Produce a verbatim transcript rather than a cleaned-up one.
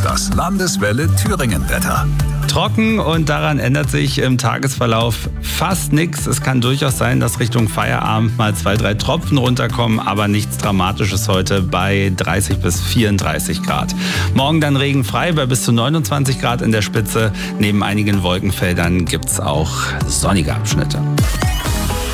Das Landeswelle Thüringen-Wetter. Trocken und daran ändert sich im Tagesverlauf fast nichts. Es kann durchaus sein, dass Richtung Feierabend mal zwei, drei Tropfen runterkommen, aber nichts Dramatisches heute bei dreißig bis vierunddreißig Grad. Morgen dann regenfrei bei bis zu neunundzwanzig Grad in der Spitze. Neben einigen Wolkenfeldern gibt es auch sonnige Abschnitte.